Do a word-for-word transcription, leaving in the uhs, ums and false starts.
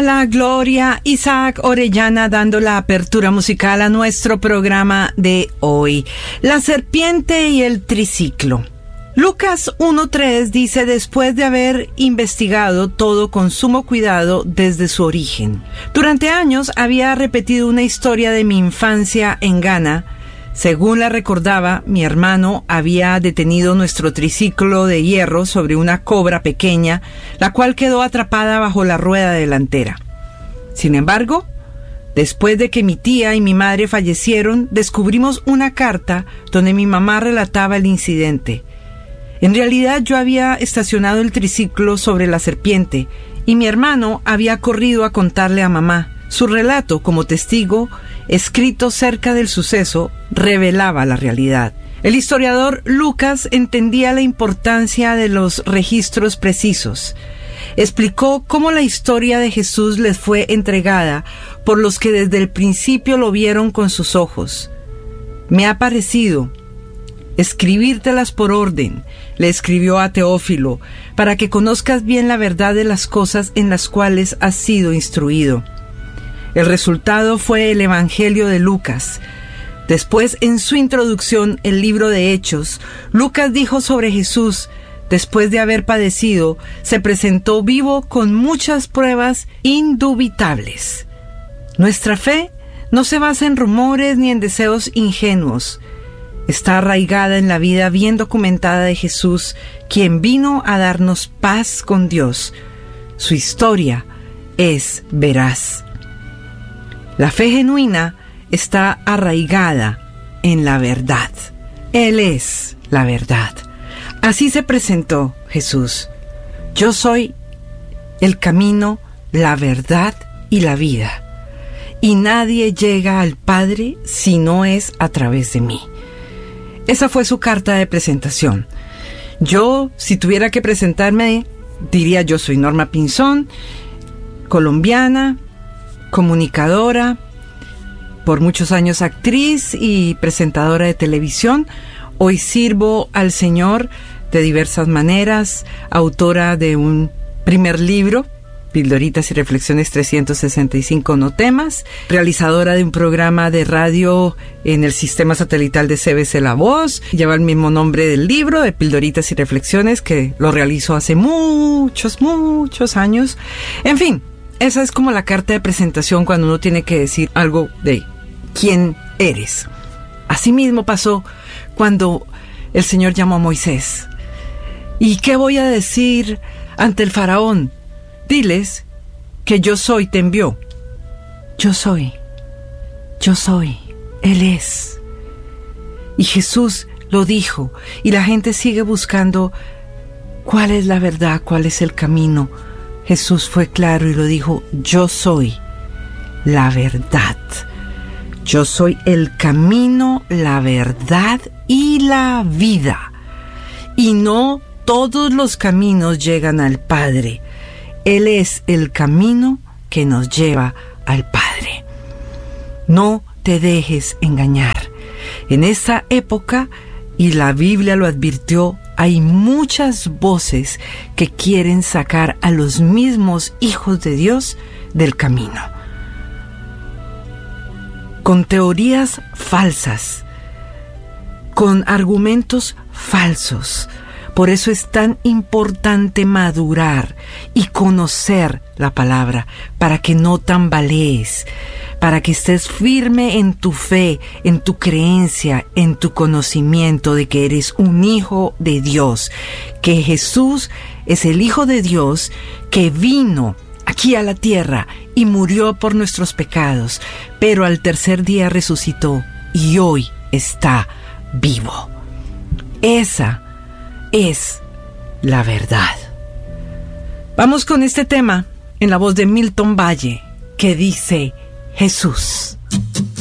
Hola, Gloria, Isaac Orellana dando la apertura musical a nuestro programa de hoy. La serpiente y el triciclo. Lucas uno tres dice: después de haber investigado todo con sumo cuidado desde su origen. Durante años había repetido una historia de mi infancia en Ghana. Según la recordaba, mi hermano había detenido nuestro triciclo de hierro sobre una cobra pequeña, la cual quedó atrapada bajo la rueda delantera. Sin embargo, después de que mi tía y mi madre fallecieron, descubrimos una carta donde mi mamá relataba el incidente. En realidad, yo había estacionado el triciclo sobre la serpiente y mi hermano había corrido a contarle a mamá. Su relato, como testigo, escrito cerca del suceso, revelaba la realidad. El historiador Lucas entendía la importancia de los registros precisos. Explicó cómo la historia de Jesús les fue entregada por los que desde el principio lo vieron con sus ojos. Me ha parecido escribírtelas por orden, le escribió a Teófilo, para que conozcas bien la verdad de las cosas en las cuales has sido instruido. El resultado fue el Evangelio de Lucas. Después, en su introducción, el libro de Hechos, Lucas dijo sobre Jesús: después de haber padecido, se presentó vivo con muchas pruebas indubitables. Nuestra fe no se basa en rumores ni en deseos ingenuos. Está arraigada en la vida bien documentada de Jesús, quien vino a darnos paz con Dios. Su historia es veraz. La fe genuina está arraigada en la verdad. Él es la verdad. Así se presentó Jesús: yo soy el camino, la verdad y la vida, y nadie llega al Padre si no es a través de mí. Esa fue su carta de presentación. Yo, si tuviera que presentarme, diría: yo soy Norma Pinzón, colombiana, comunicadora, por muchos años actriz y presentadora de televisión. Hoy sirvo al Señor de diversas maneras, autora de un primer libro, Pildoritas y Reflexiones trescientos sesenta y cinco no temas, realizadora de un programa de radio en el sistema satelital de C B C La Voz, lleva el mismo nombre del libro, de Pildoritas y Reflexiones, que lo realizó hace muchos, muchos años. En fin, esa es como la carta de presentación cuando uno tiene que decir algo de quién eres. Asimismo pasó cuando el Señor llamó a Moisés. ¿Y qué voy a decir ante el faraón? Diles que yo soy te envió. Yo soy, yo soy, Él es. Y Jesús lo dijo, y la gente sigue buscando cuál es la verdad, cuál es el camino. Jesús fue claro y lo dijo: yo soy la verdad. Yo soy el camino, la verdad y la vida. Y no todos los caminos llegan al Padre. Él es el camino que nos lleva al Padre. No te dejes engañar. En esta época, y la Biblia lo advirtió, hay muchas voces que quieren sacar a los mismos hijos de Dios del camino, con teorías falsas, con argumentos falsos. Por eso es tan importante madurar y conocer la palabra, para que no tambalees, para que estés firme en tu fe, en tu creencia, en tu conocimiento de que eres un hijo de Dios, que Jesús es el Hijo de Dios que vino aquí a la tierra y murió por nuestros pecados, pero al tercer día resucitó y hoy está vivo. Esa es la verdad. Vamos con este tema en la voz de Milton Valle, que dice: Jesús.